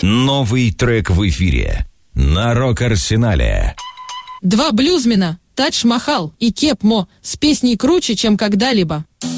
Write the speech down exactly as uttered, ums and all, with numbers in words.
Новый трек в эфире на Рок-Арсенале. Два блюзмена, Тадж Махал и Кеп Мо, с песней круче, чем когда-либо.